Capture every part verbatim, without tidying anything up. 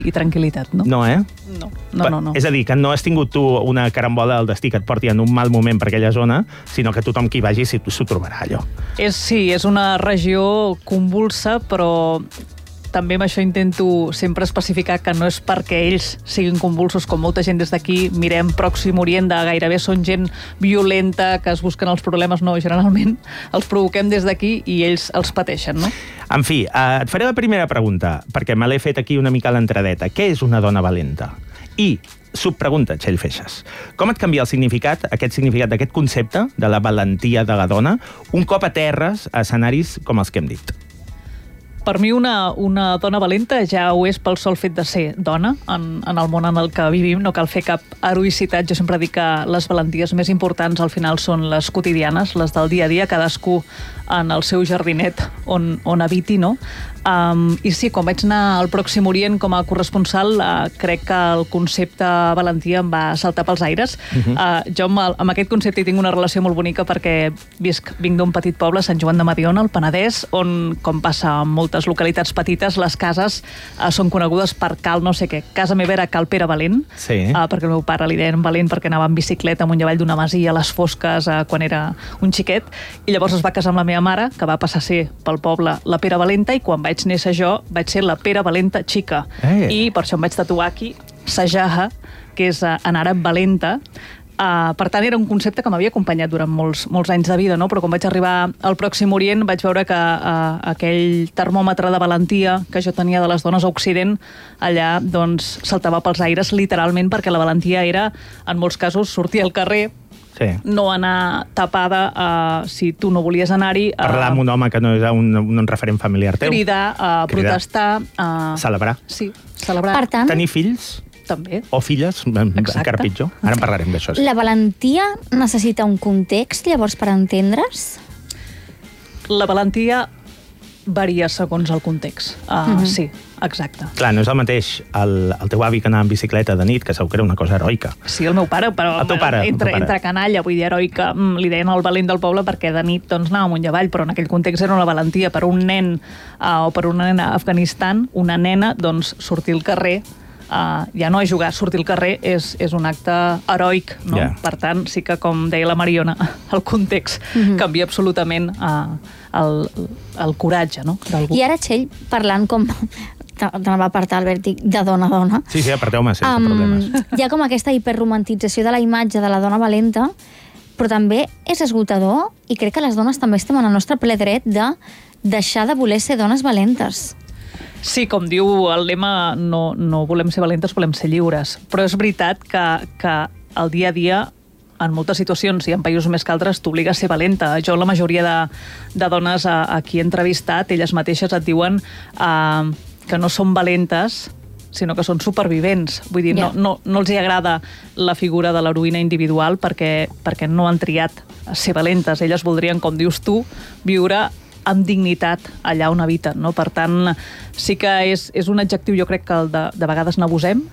i tranquil·litat, no? No, eh? No, no, no, no. És a dir, que no has tingut tu una carambola del destí que et porti en un mal moment per aquella zona, sinó que tothom que hi vagi s'ho trobarà, allò. És, sí, és una regió convulsa, però també amb això intento sempre especificar que no és perquè ells siguin convulsos, com molta gent des d'aquí mirem Pròxim Orient, de gairebé són gent violenta, que es busquen els problemes. No, generalment els provoquem des d'aquí i ells els pateixen, no? En fi, eh, et faré la primera pregunta, perquè me l'he fet aquí una mica a l'entradeta. Què és una dona valenta? I, subpregunta, Txell Feixas, com et canvia el significat, aquest significat d'aquest concepte de la valentia de la dona, un cop a terres a escenaris com els que hem dit? Per mi una, una dona valenta ja ho és pel sol fet de ser dona en, en el món en el que vivim. No cal fer cap heroïcitat. Jo sempre dic que les valenties més importants al final són les quotidianes, les del dia a dia, cadascú en el seu jardinet on, on habiti, no? Um, I sí, quan vaig anar al Pròxim Orient com a corresponsal, uh, crec que el concepte valentia em va saltar pels aires. Uh-huh. uh, jo amb, el, amb aquest concepte hi tinc una relació molt bonica perquè visc, vinc d'un petit poble, Sant Joan de Mediona, al Penedès, on, com passa en moltes localitats petites, les cases uh, són conegudes per cal no sé què. Casa meva era Cal Pere Valent, sí. uh, perquè el meu pare li deien Valent perquè anava en bicicleta amunt i avall d'una masia a les fosques uh, quan era un xiquet, i llavors es va casar amb la meva mare, que va passar a ser pel poble la Pere Valenta, i quan vaig néixer jo vaig ser la Pere Valenta xica. Eh. I per això em vaig tatuar aquí Sajaha, que és uh, en àrab valenta. Uh, per tant, era un concepte que m'havia acompanyat durant molts, molts anys de vida, no? Però quan vaig arribar al Pròxim Orient vaig veure que uh, aquell termòmetre de valentia que jo tenia de les dones a Occident, allà doncs saltava pels aires literalment, perquè la valentia era, en molts casos, sortir al carrer, sí. no anar tapada uh, si tu no volies anar-hi. Uh, Parlar amb un home que no és un, un referent familiar teu. Cridar, uh, Cridar. protestar. Uh, Celebrar. Sí, celebrar. Per tant, Tenir fills. També. O filles, Exacte. encara pitjor. Ara en parlarem d'això. la valentia necessita un context, llavors, per entendre's? La valentia varia segons el context. Uh, Mhm. Sí, exacte. Clar, no és el mateix el, el teu avi que anava en bicicleta de nit, que segur que era una cosa heroica. Sí, el meu pare, però El teu pare, entre, el teu pare. entre canalla, vull dir, heroica, mm, li deien el valent del poble perquè de nit doncs, anava amunt i avall, però en aquell context era una valentia per un nen uh, o per una nena a Afganistan, una nena, doncs, sortir al carrer, uh, ja no és jugar, sortir al carrer és, és un acte heroic, no? Yeah. Per tant, sí que, com deia la Mariona, el context Mhm. canvia absolutament uh, el, el coratge, no?, d'algú. I ara, Txell, parlant com... te n'va apartar el vèrtic de dona a dona. Sí, sí, aparteu-me sense Um, problemes. hi ha com aquesta hiperromantització de la imatge de la dona valenta, però també és esgotador, i crec que les dones també estem en el nostre ple dret de deixar de voler ser dones valentes. Sí, com diu el lema, no, no volem ser valentes, volem ser lliures. Però és veritat que, que el dia a dia, en moltes situacions, i en països més que altres, t'obliga a ser valenta. Jo, la majoria de, de dones a, a qui he entrevistat, elles mateixes et diuen uh, que no són valentes, sinó que són supervivents. Vull dir, Yeah. no, no, no els hi agrada la figura de l'heroïna individual perquè, perquè no han triat ser valentes. Elles voldrien, com dius tu, viure amb dignitat allà on habiten, no? Per tant, sí que és, és un adjectiu, jo crec que el de, de vegades n'abusem,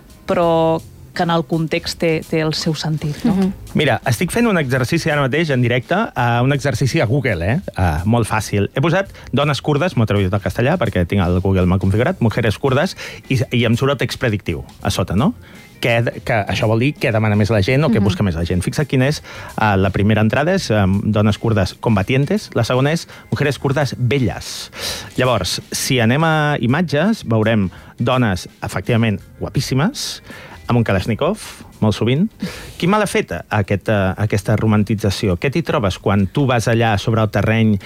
però que en el context té, té el seu sentit, no? Mhm. Mira, estic fent un exercici ara mateix, en directe, uh, un exercici a Google, eh? Uh, molt fàcil. He posat dones kurdes, m'ho he traduït al castellà, perquè tinc el Google mal configurat, mujeres kurdes, i, i em surt el text predictiu, a sota, no? Que, que això vol dir què demana més la gent o què Mhm. busca més la gent. Fixa't quina és uh, la primera entrada, és um, dones kurdes combatientes, la segona és mujeres kurdes belles. Llavors, si anem a imatges, veurem dones, efectivament, guapíssimes, amb un Kalashnikov, molt sovint. Quin mal ha fet aquesta, aquesta romantització? Què t'hi trobes quan tu vas allà sobre el terreny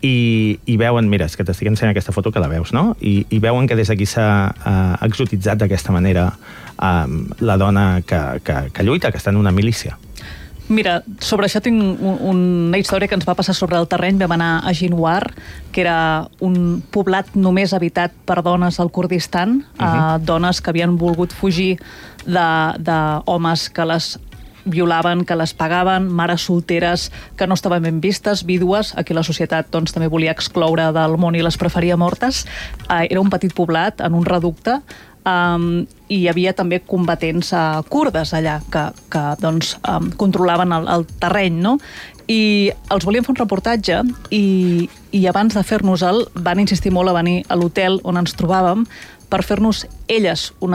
i, i veuen, mira, és que t'estic ensenyant aquesta foto que la veus, no? I, i veuen que des d'aquí s'ha uh, exotitzat d'aquesta manera um, la dona que, que, que lluita, que està en una milícia. Mira, sobre això tinc un, una història que ens va passar sobre el terreny. Vam anar a Jinwar, que era un poblat només habitat per dones al Kurdistan, uh-huh. uh, dones que havien volgut fugir d'homes que les violaven, que les pagaven, mares solteres que no estaven ben vistes, vídues, a qui la societat doncs, també volia excloure del món i les preferia mortes. Uh, era un petit poblat en un reducte, Um, i hi havia també combatents uh, kurdes allà que, que doncs, um, controlaven el, el terreny, no? I els volien fer un reportatge i, i abans de fer-nos-el van insistir molt a venir a l'hotel on ens trobàvem per fer-nos elles una